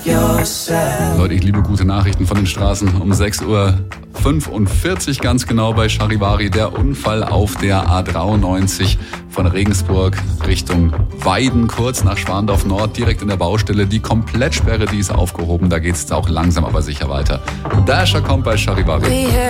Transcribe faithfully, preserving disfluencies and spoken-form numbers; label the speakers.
Speaker 1: Leute, ich liebe gute Nachrichten von den Straßen. Um sechs Uhr fünfundvierzig ganz genau bei Charivari. Der Unfall auf der A dreiundneunzig von Regensburg Richtung Weiden, kurz nach Schwandorf Nord, direkt in der Baustelle. Die Komplettsperre, die ist aufgehoben. Da geht es auch langsam aber sicher weiter. Dasher kommt bei Charivari.